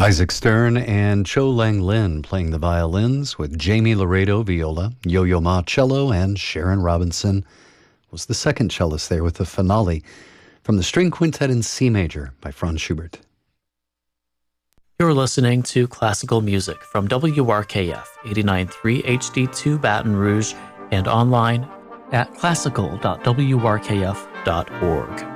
Isaac Stern and Cho Lang Lin playing the violins with Jamie Laredo viola, Yo-Yo Ma cello, and Sharon Robinson was the second cellist there with the finale from the String Quintet in C major by Franz Schubert. You're listening to classical music from WRKF 89.3 HD2 Baton Rouge and online at classical.wrkf.org.